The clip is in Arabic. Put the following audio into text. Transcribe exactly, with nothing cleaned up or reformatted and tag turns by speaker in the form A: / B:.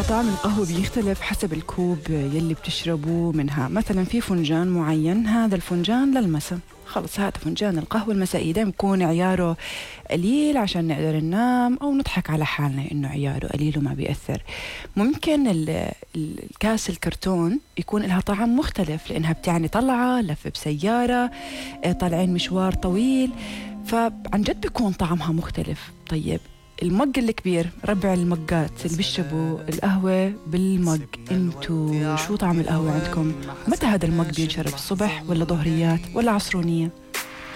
A: طعم القهوة بيختلف حسب الكوب يلي بتشربوه منها. مثلا في فنجان معين، هذا الفنجان للمساء، خلص هذا فنجان القهوة المسائي، ده بيكون عياره قليل عشان نقدر ننام أو نضحك على حالنا إنه عياره قليل وما بيأثر. ممكن ال- الكاس الكرتون يكون لها طعم مختلف لأنها بتعني طلعة لف بسيارة، آه، طالعين مشوار طويل، فعن جد بيكون طعمها مختلف. طيب المج الكبير، ربع المجات اللي بيشربوا القهوة بالمج، انتوا شو طعم القهوة عندكم؟ متى هذا المج بينشرب؟ الصبح ولا ظهريات ولا عصرونية؟